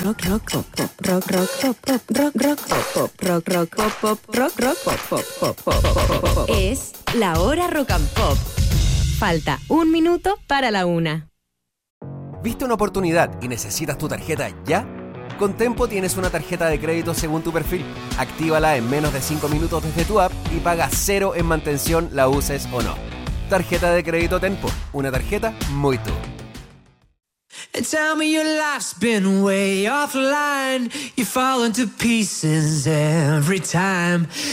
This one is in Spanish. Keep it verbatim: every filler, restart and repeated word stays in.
rock, rock, pop, pop, rock, rock, pop, pop, rock, rock, pop, pop, rock, rock, pop, pop, rock, rock, pop, pop, pop, pop, pop, pop. Es la hora rock and pop. Falta un minuto para la una. ¿Viste una oportunidad y necesitas tu tarjeta ya? Con Tempo tienes una tarjeta de crédito según tu perfil. Actívala en menos de cinco minutos desde tu app y paga cero en mantención, la uses o no. Tarjeta de crédito Tempo, una tarjeta muy tú. Tell me your life's been way offline. You fall into pieces every time.